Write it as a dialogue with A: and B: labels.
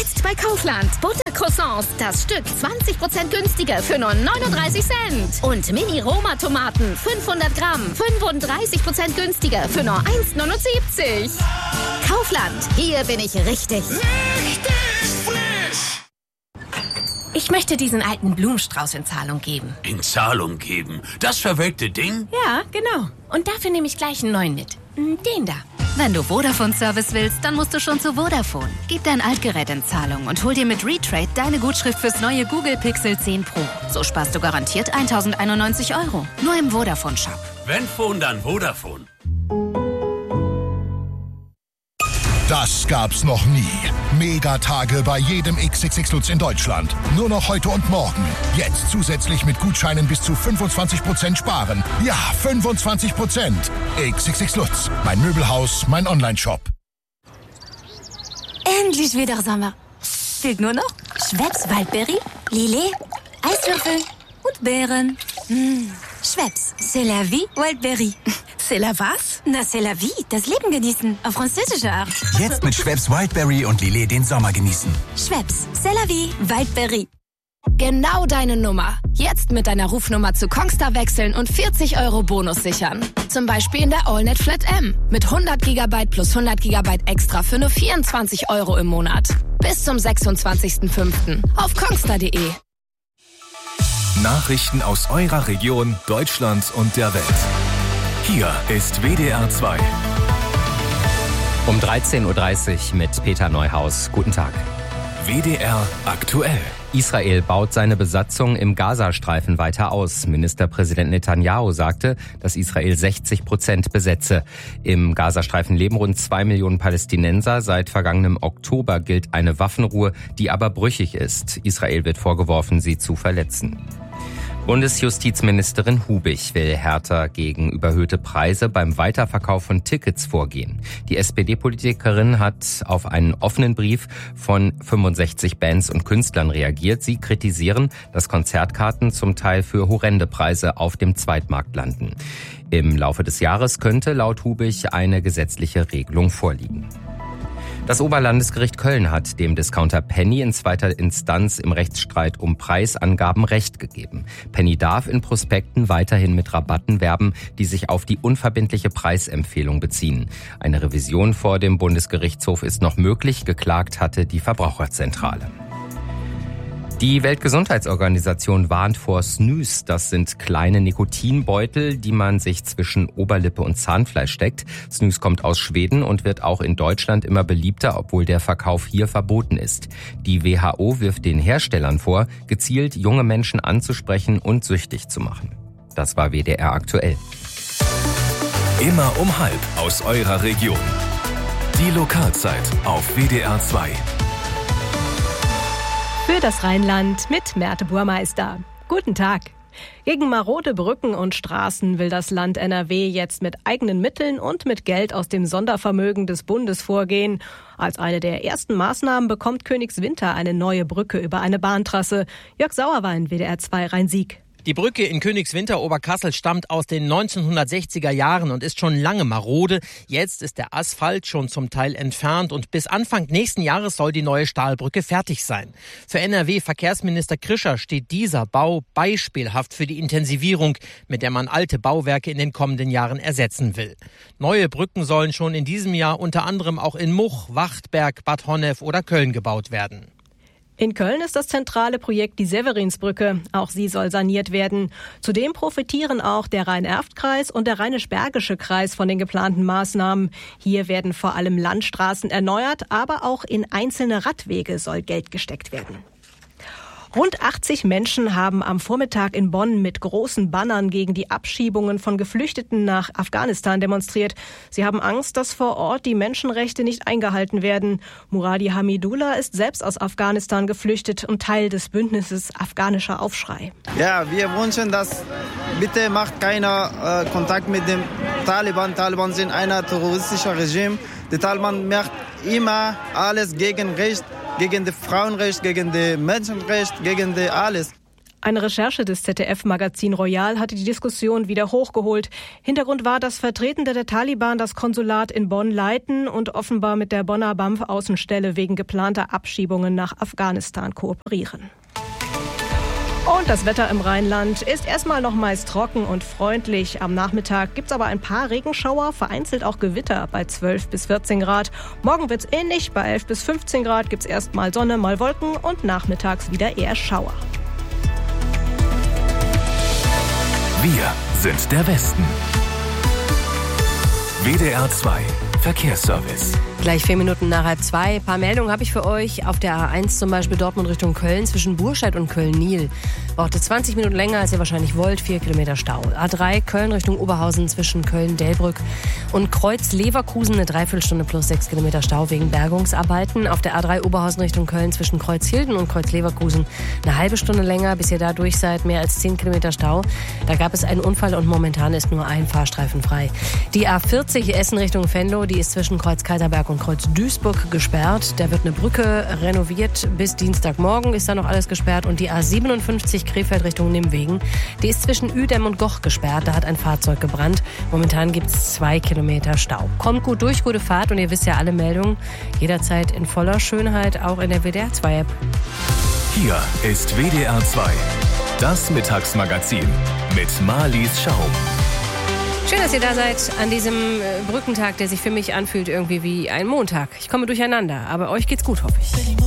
A: Jetzt bei Kaufland. Buttercroissants, das Stück 20% günstiger für nur 39 Cent. Und Mini-Roma-Tomaten, 500 Gramm, 35% günstiger für nur 1,79. Kaufland, hier bin ich richtig.
B: Richtig frisch!
C: Ich möchte diesen alten Blumenstrauß in Zahlung geben.
B: In Zahlung geben? Das verwelkte Ding?
C: Ja, genau. Und dafür nehme ich gleich einen neuen mit. Den da.
D: Wenn du Vodafone-Service willst, dann musst du schon zu Vodafone. Gib dein Altgerät in Zahlung und hol dir mit Retrade deine Gutschrift fürs neue Google Pixel 10 Pro. So sparst du garantiert 1.091 €. Nur im Vodafone-Shop.
B: Wenn Phone, dann Vodafone.
E: Das gab's noch nie. Megatage bei jedem XXX Lutz in Deutschland. Nur noch heute und morgen. Jetzt zusätzlich mit Gutscheinen bis zu 25% sparen. Ja, 25%. XXX Lutz. Mein Möbelhaus, mein Onlineshop.
D: Endlich wieder Sommer. Fehlt nur noch Schweppes Waldberry, Lillet, Eiswürfel und Beeren. Schweppes, c'est la vie, Wildberry.
C: C'est la was?
D: Na, c'est la vie, das Leben genießen, auf französische Art.
F: Jetzt mit Schweppes Wildberry und Lillet den Sommer genießen.
D: Schweppes, c'est la vie, Wildberry.
A: Genau deine Nummer. Jetzt mit deiner Rufnummer zu Kongstar wechseln und 40 € Bonus sichern. Zum Beispiel in der AllNet Flat M. Mit 100 GB plus 100 GB extra für nur 24 € im Monat. Bis zum 26.05. auf kongstar.de.
G: Nachrichten aus eurer Region, Deutschland und der Welt. Hier ist WDR 2.
H: Um 13.30 Uhr mit Peter Neuhaus. Guten Tag.
G: WDR aktuell.
H: Israel baut seine Besatzung im Gazastreifen weiter aus. Ministerpräsident Netanyahu sagte, dass Israel 60% besetze. Im Gazastreifen leben rund 2 Millionen Palästinenser. Seit vergangenem Oktober gilt eine Waffenruhe, die aber brüchig ist. Israel wird vorgeworfen, sie zu verletzen. Bundesjustizministerin Hubig will härter gegen überhöhte Preise beim Weiterverkauf von Tickets vorgehen. Die SPD-Politikerin hat auf einen offenen Brief von 65 Bands und Künstlern reagiert. Sie kritisieren, dass Konzertkarten zum Teil für horrende Preise auf dem Zweitmarkt landen. Im Laufe des Jahres könnte laut Hubig eine gesetzliche Regelung vorliegen. Das Oberlandesgericht Köln hat dem Discounter Penny in zweiter Instanz im Rechtsstreit um Preisangaben Recht gegeben. Penny darf in Prospekten weiterhin mit Rabatten werben, die sich auf die unverbindliche Preisempfehlung beziehen. Eine Revision vor dem Bundesgerichtshof ist noch möglich, geklagt hatte die Verbraucherzentrale. Die Weltgesundheitsorganisation warnt vor Snus. Das sind kleine Nikotinbeutel, die man sich zwischen Oberlippe und Zahnfleisch steckt. Snus kommt aus Schweden und wird auch in Deutschland immer beliebter, obwohl der Verkauf hier verboten ist. Die WHO wirft den Herstellern vor, gezielt junge Menschen anzusprechen und süchtig zu machen. Das war WDR aktuell.
G: Immer um 12:30 aus eurer Region. Die Lokalzeit auf WDR 2.
I: Für das Rheinland mit Merte Burmeister. Guten Tag. Gegen marode Brücken und Straßen will das Land NRW jetzt mit eigenen Mitteln und mit Geld aus dem Sondervermögen des Bundes vorgehen. Als eine der ersten Maßnahmen bekommt Königswinter eine neue Brücke über eine Bahntrasse. Jörg Sauerwein, WDR 2 Rhein-Sieg.
J: Die Brücke in Königswinter Oberkassel stammt aus den 1960er Jahren und ist schon lange marode. Jetzt ist der Asphalt schon zum Teil entfernt und bis Anfang nächsten Jahres soll die neue Stahlbrücke fertig sein. Für NRW-Verkehrsminister Krischer steht dieser Bau beispielhaft für die Intensivierung, mit der man alte Bauwerke in den kommenden Jahren ersetzen will. Neue Brücken sollen schon in diesem Jahr unter anderem auch in Much, Wachtberg, Bad Honnef oder Köln gebaut werden.
I: In Köln ist das zentrale Projekt die Severinsbrücke. Auch sie soll saniert werden. Zudem profitieren auch der Rhein-Erft-Kreis und der Rheinisch-Bergische Kreis von den geplanten Maßnahmen. Hier werden vor allem Landstraßen erneuert, aber auch in einzelne Radwege soll Geld gesteckt werden. Rund 80 Menschen haben am Vormittag in Bonn mit großen Bannern gegen die Abschiebungen von Geflüchteten nach Afghanistan demonstriert. Sie haben Angst, dass vor Ort die Menschenrechte nicht eingehalten werden. Muradi Hamidullah ist selbst aus Afghanistan geflüchtet und Teil des Bündnisses Afghanischer Aufschrei.
K: Ja, wir wünschen, dass bitte macht keiner Kontakt mit dem Taliban. Taliban sind ein terroristisches Regime. Die Taliban macht immer alles gegen Recht. Gegen das Frauenrecht, gegen das Menschenrecht, gegen alles.
I: Eine Recherche des ZDF-Magazin Royal hatte die Diskussion wieder hochgeholt. Hintergrund war, dass Vertretende der Taliban das Konsulat in Bonn leiten und offenbar mit der Bonner BAMF-Außenstelle wegen geplanter Abschiebungen nach Afghanistan kooperieren. Und das Wetter im Rheinland ist erstmal noch meist trocken und freundlich. Am Nachmittag gibt's aber ein paar Regenschauer, vereinzelt auch Gewitter bei 12 bis 14 Grad. Morgen wird's ähnlich, bei 11 bis 15 Grad gibt's erst mal Sonne, mal Wolken und nachmittags wieder eher Schauer.
G: Wir sind der Westen. WDR 2 Verkehrsservice.
L: Gleich 4 Minuten nach 1:30. Ein paar Meldungen habe ich für euch. Auf der A1 zum Beispiel Dortmund Richtung Köln zwischen Burscheid und Köln-Nil. Brauchte 20 Minuten länger, als ihr wahrscheinlich wollt. 4 Kilometer Stau. A3 Köln Richtung Oberhausen zwischen Köln-Delbrück und Kreuz-Leverkusen. Eine Dreiviertelstunde plus 6 Kilometer Stau wegen Bergungsarbeiten. Auf der A3 Oberhausen Richtung Köln zwischen Kreuzhilden und Kreuz-Leverkusen eine halbe Stunde länger, bis ihr da durch seid. Mehr als 10 Kilometer Stau. Da gab es einen Unfall und momentan ist nur ein Fahrstreifen frei. Die A40 Essen Richtung Venlo, die ist zwischen Kreuz-Kaiserberg und Kreuz-Duisburg gesperrt. Da wird eine Brücke renoviert. Bis Dienstagmorgen ist da noch alles gesperrt. Und die A57 Krefeld Richtung Nimwegen, die ist zwischen Uedem und Goch gesperrt. Da hat ein Fahrzeug gebrannt. Momentan gibt es 2 Kilometer Stau. Kommt gut durch, gute Fahrt. Und ihr wisst ja alle Meldungen jederzeit in voller Schönheit, auch in der WDR 2 App.
G: Hier ist WDR 2, das Mittagsmagazin mit Marlies Schaum.
L: Schön, dass ihr da seid an diesem Brückentag, der sich für mich anfühlt irgendwie wie ein Montag. Ich komme durcheinander, aber euch geht's gut, hoffe ich.